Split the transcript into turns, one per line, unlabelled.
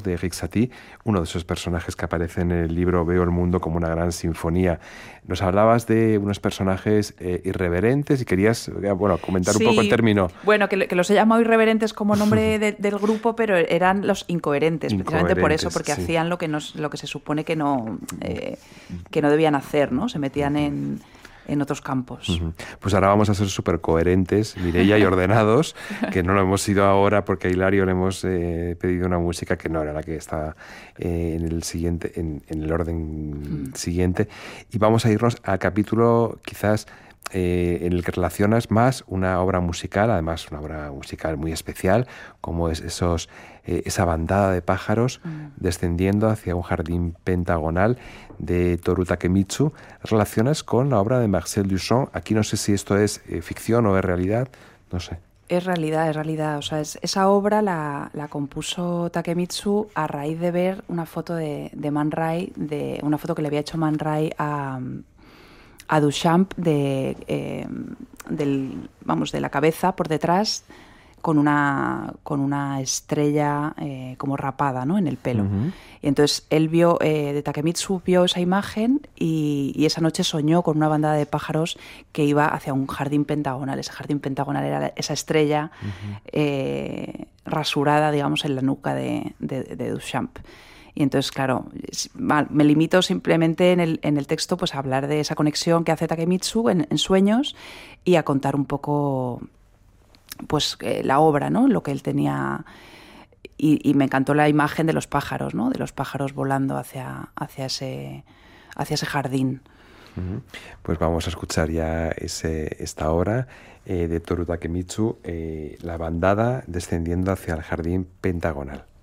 de Eric Satie, uno de esos personajes que aparecen en el libro Veo el mundo como una gran sinfonía. Nos hablabas de unos personajes irreverentes y querías comentar un poco el término.
Bueno, que los he llamado irreverentes como nombre del grupo, pero eran los incoherentes, precisamente por eso, porque hacían lo que se supone que no debían hacer, ¿no? Se metían en otros campos.
Pues ahora vamos a ser súper coherentes, Mireia, y ordenados, que no lo hemos sido ahora porque a Hilario le hemos pedido una música que no era la que está en el orden siguiente. Y vamos a irnos al capítulo quizás en el que relacionas más una obra musical, además una obra musical muy especial, como es esa bandada de pájaros descendiendo hacia un jardín pentagonal de Toru Takemitsu. Relacionas con la obra de Marcel Duchamp. Aquí no sé si esto es ficción o es realidad, no sé.
Es realidad. O sea, esa obra la compuso Takemitsu a raíz de ver una foto de Man Ray, una foto que le había hecho Man Ray a Duchamp de la cabeza por detrás con una estrella como rapada, ¿no? En el pelo.
Uh-huh.
Y entonces él de Takemitsu vio esa imagen y esa noche soñó con una bandada de pájaros que iba hacia un jardín pentagonal. Ese jardín pentagonal era esa estrella rasurada, digamos, en la nuca de Duchamp. Y entonces, claro, me limito simplemente en el texto pues a hablar de esa conexión que hace Takemitsu en sueños y a contar un poco pues la obra, ¿no? Lo que él tenía. Y me encantó la imagen de los pájaros, ¿no? De los pájaros volando hacia ese jardín.
Uh-huh. Pues vamos a escuchar ya esta obra de Toru Takemitsu, la bandada descendiendo hacia el jardín pentagonal.